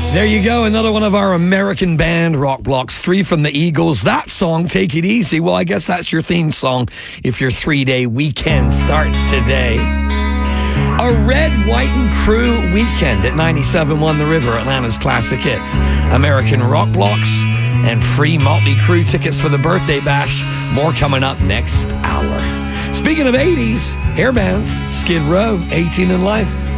There you go, another one of our American band rock blocks. 3 from the Eagles. That song, Take It Easy. Well, I guess that's your theme song if your 3-day weekend starts today. A Red, White and Crew weekend at 97.1 The River, Atlanta's classic hits. American rock blocks and free Motley Crue tickets for the birthday bash. More coming up next hour. Speaking of 80s, hair bands, Skid Row, 18 in Life.